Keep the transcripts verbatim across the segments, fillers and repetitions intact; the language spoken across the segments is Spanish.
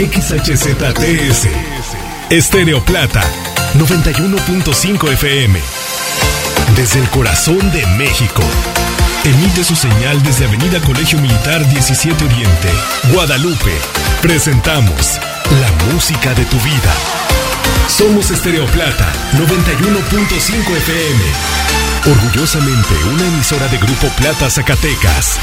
X H Z T S, Estéreo Plata, noventa y uno punto cinco F M. Desde el corazón de México. Emite su señal desde Avenida Colegio Militar diecisiete Oriente, Guadalupe. Presentamos la música de tu vida. Somos Estéreo Plata, noventa y uno punto cinco F M. Orgullosamente una emisora de Grupo Plata Zacatecas.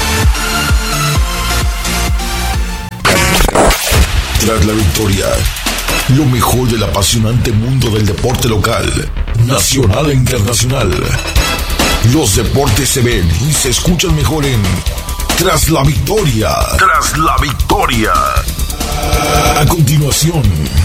Tras la victoria, lo mejor del apasionante mundo del deporte local, nacional e internacional. Los deportes se ven y se escuchan mejor en Tras la Victoria. Tras la Victoria. A continuación.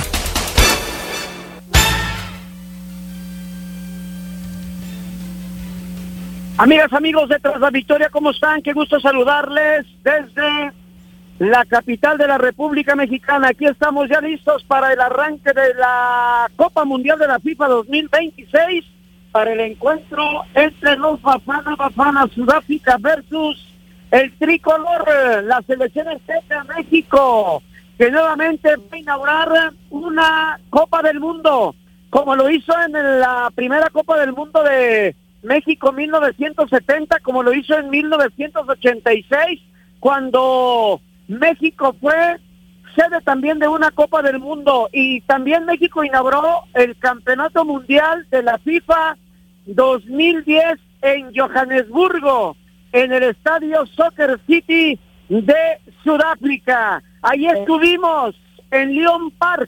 Amigas, amigos de Tras la Victoria, ¿cómo están? Qué gusto saludarles desde la capital de la República Mexicana. Aquí estamos ya listos para el arranque de la Copa Mundial de la FIFA dos mil veintiséis, para el encuentro entre los Bafana Bafana Sudáfrica versus el tricolor, la selección azteca México, que nuevamente va a inaugurar una Copa del Mundo, como lo hizo en la primera Copa del Mundo de México mil novecientos setenta, como lo hizo en mil novecientos ochenta y seis, cuando México fue sede también de una Copa del Mundo, y también México inauguró el Campeonato Mundial de la FIFA dos mil diez en Johannesburgo, en el estadio Soccer City de Sudáfrica. Ahí estuvimos en Lyon Park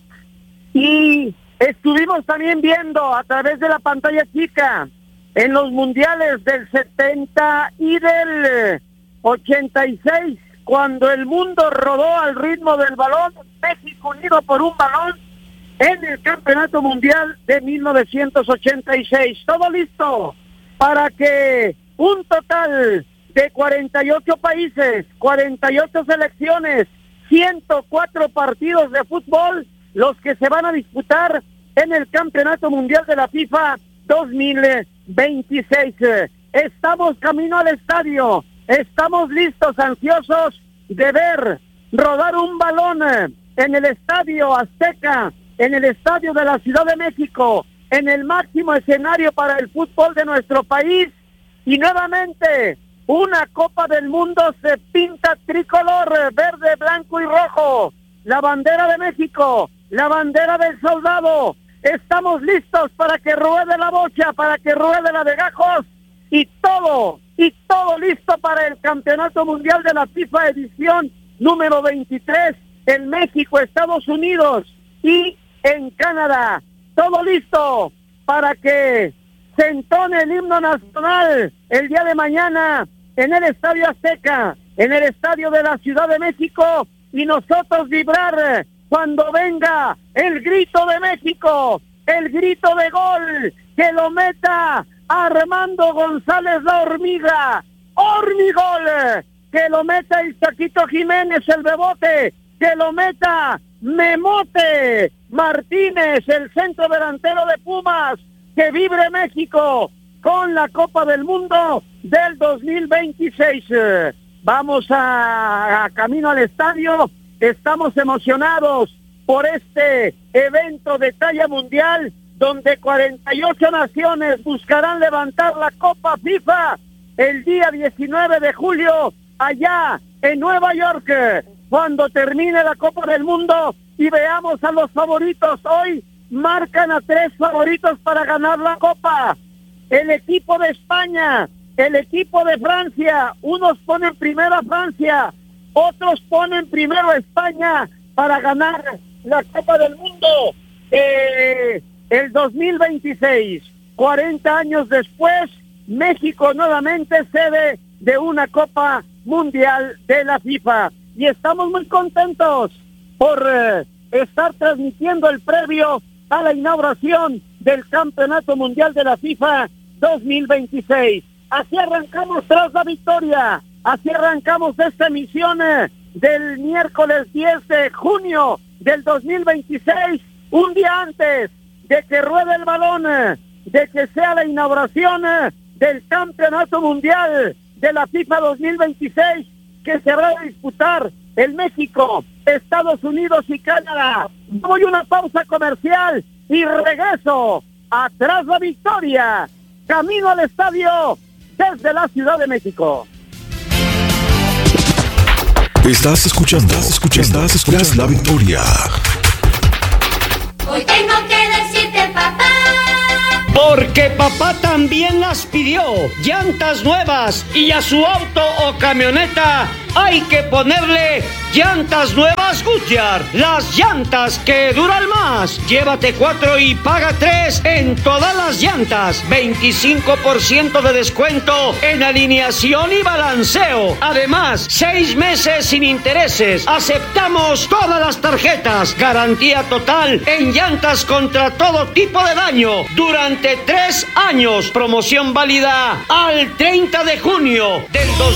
y estuvimos también viendo a través de la pantalla chica en los mundiales del setenta y del ochenta y seis, cuando el mundo rodó al ritmo del balón, México unido por un balón en el Campeonato Mundial de mil novecientos ochenta y seis. Todo listo para que un total de cuarenta y ocho países, cuarenta y ocho selecciones, ciento cuatro partidos de fútbol, los que se van a disputar en el Campeonato Mundial de la FIFA dos mil veintiséis. Estamos camino al estadio. Estamos listos, ansiosos de ver rodar un balón en el Estadio Azteca, en el Estadio de la Ciudad de México, en el máximo escenario para el fútbol de nuestro país. Y nuevamente, una Copa del Mundo se pinta tricolor, verde, blanco y rojo. La bandera de México, la bandera del soldado. Estamos listos para que ruede la bocha, para que ruede la de gajos, y todo, y todo listo para el Campeonato Mundial de la FIFA edición número veintitrés en México, Estados Unidos y en Canadá. Todo listo para que se entone el himno nacional el día de mañana en el Estadio Azteca, en el Estadio de la Ciudad de México, y nosotros vibrar cuando venga el grito de México, el grito de gol, que lo meta Armando González la hormiga, hormigol, que lo meta el Chaquito Jiménez el bebote, que lo meta Memote Martínez, el centro delantero de Pumas, que vibre México con la Copa del Mundo del dos mil veintiséis. Vamos a, a camino al estadio, estamos emocionados por este evento de talla mundial, donde cuarenta y ocho naciones buscarán levantar la Copa FIFA el día diecinueve de julio, allá en Nueva York, cuando termine la Copa del Mundo y veamos a los favoritos. Hoy marcan a tres favoritos para ganar la Copa: el equipo de España, el equipo de Francia. Unos ponen primero a Francia, otros ponen primero a España para ganar la Copa del Mundo eh, el dos mil veintiséis. cuarenta años después, México nuevamente sede de una Copa Mundial de la FIFA. Y estamos muy contentos por eh, estar transmitiendo el previo a la inauguración del Campeonato Mundial de la FIFA dos mil veintiséis. Así arrancamos Tras la Victoria, así arrancamos esta emisión eh, del miércoles diez de junio del dos mil veintiséis, un día antes de que ruede el balón, eh, de que sea la inauguración eh, del Campeonato Mundial de la FIFA dos mil veintiséis, que se va a disputar en México, Estados Unidos y Canadá. Voy a una pausa comercial y regreso. Atrás la victoria, camino al estadio desde la Ciudad de México. Estás escuchando, estás escuchando, estás escuchando Tras la Victoria. Hoy tengo que decirte, papá, porque papá también las pidió. Llantas nuevas, y a su auto o camioneta hay que ponerle llantas nuevas Goodyear. Las llantas que duran más. Llévate cuatro y paga tres en todas las llantas. veinticinco por ciento de descuento en alineación y balanceo. Además, seis meses sin intereses. Aceptamos todas las tarjetas. Garantía total en llantas contra todo tipo de daño durante tres años. Promoción válida al treinta de junio del dos mil